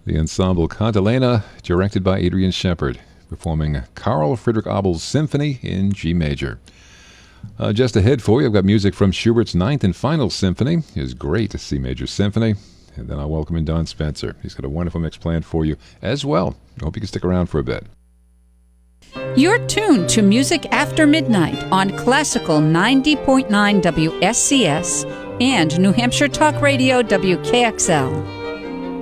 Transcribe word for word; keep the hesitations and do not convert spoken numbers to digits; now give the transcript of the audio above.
The ensemble Cantilena, directed by Adrian Shepard, performing Carl Friedrich Abel's Symphony in G major. Uh, just ahead for you, I've got music from Schubert's Ninth and Final Symphony, his great C major symphony. And then I'll welcome in Don Spencer. He's got a wonderful mix planned for you as well. I hope you can stick around for a bit. You're tuned to Music After Midnight on Classical ninety point nine W S C S and New Hampshire Talk Radio W K X L.